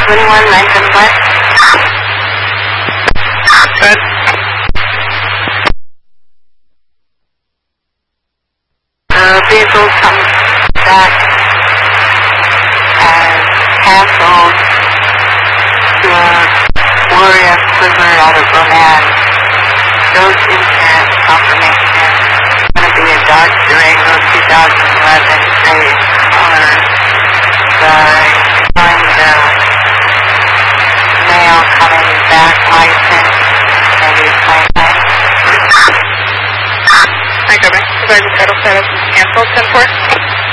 21975. Good. Vehicle comes back and canceled to a Gloria Sliver out of Roman. Those insurance confirmation. It's going to be a Dodge Durango 2011 gray color. Find the mail coming back license. Maybe 29. Hi, Governor. Supervisor Title status canceled, 10-4.